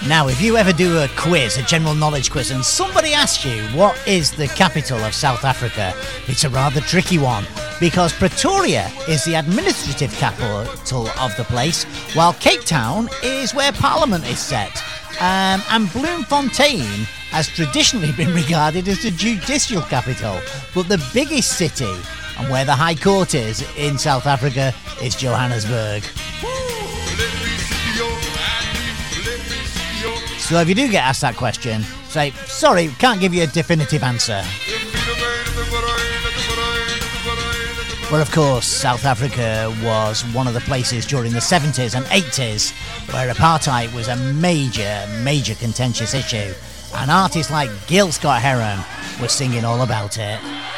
Now, if you ever do a quiz, a general knowledge quiz, and somebody asks you what is the capital of South Africa, it's a rather tricky one, because Pretoria is the administrative capital of the place, while Cape Town is where Parliament is set. And Bloemfontein has traditionally been regarded as the judicial capital, but the biggest city and where the High Court is in South Africa is Johannesburg. So if you do get asked that question, say, sorry, can't give you a definitive answer. But of course, South Africa was one of the places during the 70s and 80s where apartheid was a major contentious issue, and artists like Gil Scott-Heron were singing all about it.